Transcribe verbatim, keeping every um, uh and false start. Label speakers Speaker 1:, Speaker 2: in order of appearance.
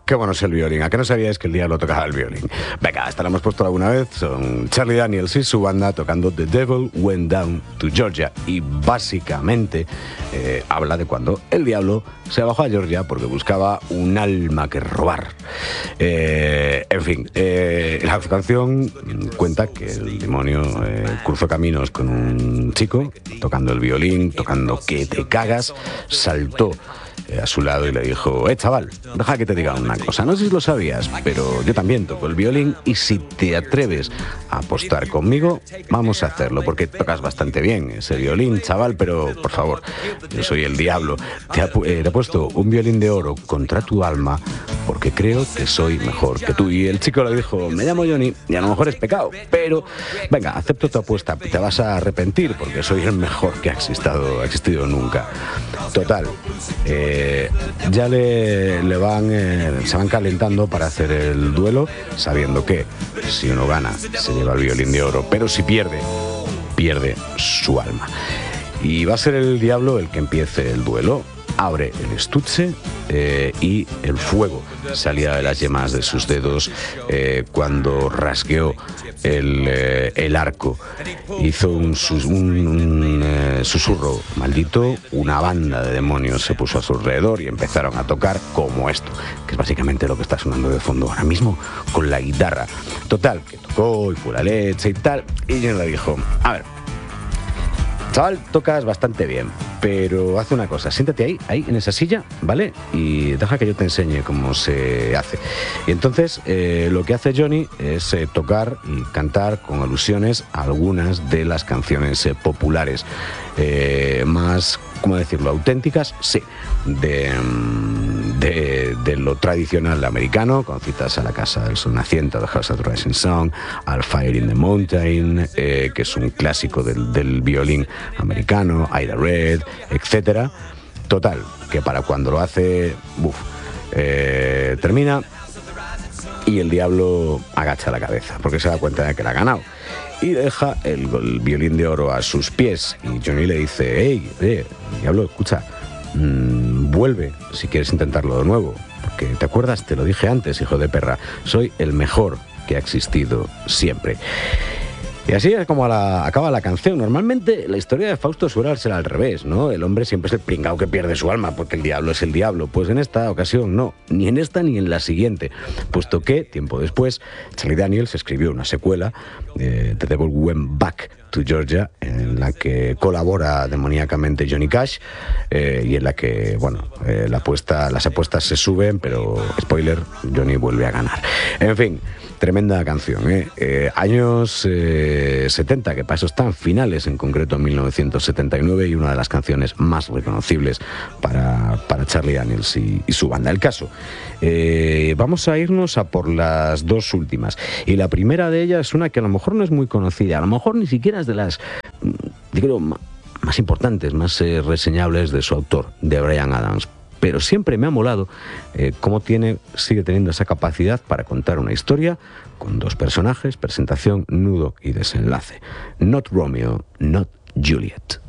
Speaker 1: qué bueno es el violín. ¿A qué no sabíais que el diablo tocaba el violín? Venga, esta la hemos puesto alguna vez. Son Charlie Daniels y su banda tocando The Devil Went Down to Georgia. Y básicamente eh, habla de cuando el diablo se bajó a Georgia porque buscaba un alma que robar. Eh, en fin, eh, la canción cuenta que el demonio eh, cruzó caminos con un chico tocando el violín, tocando que te cagas, saltó a su lado y le dijo: eh, chaval, deja que te diga una cosa, no sé si lo sabías, pero yo también toco el violín y si te atreves a apostar conmigo, vamos a hacerlo, porque tocas bastante bien ese violín, chaval, pero por favor, yo soy el diablo, te, ap- eh, te apuesto un violín de oro contra tu alma, porque creo que soy mejor que tú. Y el chico le dijo: me llamo Johnny y a lo mejor es pecado, pero venga, acepto tu apuesta, te vas a arrepentir porque soy el mejor que ha existido, ha existido nunca. Total, eh, Eh, ya le, le van eh, se van calentando para hacer el duelo, sabiendo que si uno gana se lleva el violín de oro, pero si pierde, pierde su alma. Y va a ser el diablo el que empiece el duelo. Abre el estuche eh, y el fuego salía de las yemas de sus dedos eh, cuando rasgueó el, eh, el arco. Hizo un, sus, un, un eh, susurro maldito, una banda de demonios se puso a su alrededor y empezaron a tocar como esto, que es básicamente lo que está sonando de fondo ahora mismo con la guitarra. Total, que tocó y fue la leche y tal, y yo le dijo: a ver, chaval, tocas bastante bien, pero haz una cosa, siéntate ahí, ahí, en esa silla, ¿vale? Y deja que yo te enseñe cómo se hace. Y entonces eh, lo que hace Johnny es eh, tocar y cantar con alusiones a algunas de las canciones eh, populares, eh, más, ¿cómo decirlo?, auténticas, sí, de, de, de lo tradicional americano, con citas a La Casa del Sol Naciente, The House of the Rising Sun, al Fire in the Mountain, eh, que es un clásico del, del violín americano, Ida Red, etcétera. Total, que para cuando lo hace, buf, eh, termina y el diablo agacha la cabeza porque se da cuenta de que la ha ganado y deja el, el violín de oro a sus pies. Y Johnny le dice: hey, eh, diablo, escucha, mmm, vuelve si quieres intentarlo de nuevo, porque te acuerdas, te lo dije antes, hijo de perra, soy el mejor que ha existido siempre. Y así es como la, acaba la canción. Normalmente la historia de Fausto suele ser al revés, ¿no? El hombre siempre es el pringao que pierde su alma porque el diablo es el diablo. Pues en esta ocasión no, ni en esta ni en la siguiente, puesto que tiempo después Charlie Daniels escribió una secuela, eh, The Devil Went Back to Georgia, en la que colabora demoníacamente Johnny Cash, eh, y en la que, bueno, eh, la apuesta, las apuestas se suben, pero, spoiler, Johnny vuelve a ganar. En fin, tremenda canción, ¿eh? Eh, años eh, setenta, que para eso están finales, en concreto en mil novecientos setenta y nueve, y una de las canciones más reconocibles para, para Charlie Daniels y, y su banda. El caso, eh, vamos a irnos a por las dos últimas, y la primera de ellas es una que a lo mejor no es muy conocida, a lo mejor ni siquiera es de las, digo, más importantes, más eh, reseñables de su autor, de Bryan Adams. Pero siempre me ha molado eh, cómo tiene, sigue teniendo esa capacidad para contar una historia con dos personajes, presentación, nudo y desenlace. Not Romeo, not Juliet.